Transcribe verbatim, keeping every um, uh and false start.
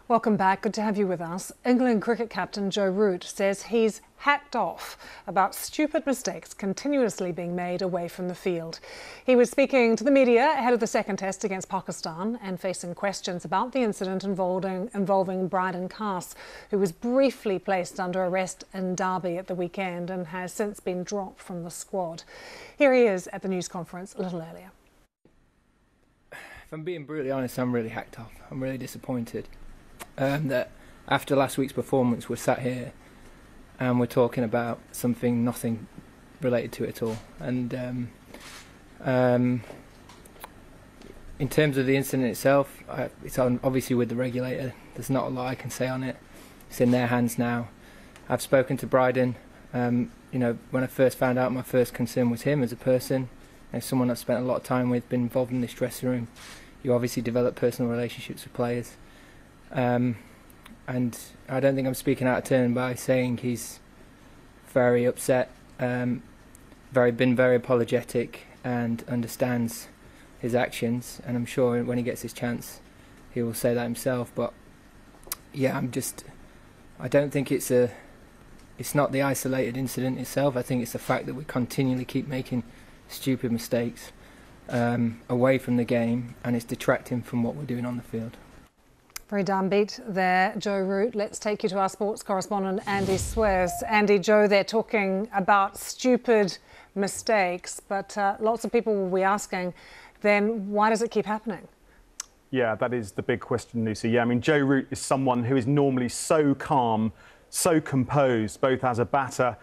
Welcome back. Good to have you with us. England cricket captain Joe Root says he's hacked off about stupid mistakes continuously being made away from the field. He was speaking to the media ahead of the second test against Pakistan and facing questions about the incident involving, involving Brydon Carse, who was briefly placed under arrest in Derby at the weekend and has since been dropped from the squad. Here he is at the news conference a little earlier. If I'm being brutally honest, I'm really hacked off. I'm really disappointed. Um, that after last week's performance, we're sat here and we're talking about something nothing related to it at all. And um, um, in terms of the incident itself, I, it's on, obviously with the regulator. There's not a lot I can say on it. It's in their hands now. I've spoken to Brydon. Um, you know, when I first found out, my first concern was him as a person, as someone I've spent a lot of time with, been involved in this dressing room. You obviously develop personal relationships with players. Um, and I don't think I'm speaking out of turn by saying he's very upset, um, very been very apologetic and understands his actions, and I'm sure when he gets his chance he will say that himself. But yeah, I'm just I don't think it's a it's not the isolated incident itself. I think it's the fact that we continually keep making stupid mistakes um, away from the game, and it's detracting from what we're doing on the field. Very downbeat there, Joe Root. Let's take you to our sports correspondent, Andy Suez. Andy, Joe, they're talking about stupid mistakes, but uh, lots of people will be asking, then why does it keep happening? Yeah, that is the big question, Lucy. Yeah, I mean, Joe Root is someone who is normally so calm, so composed, both as a batter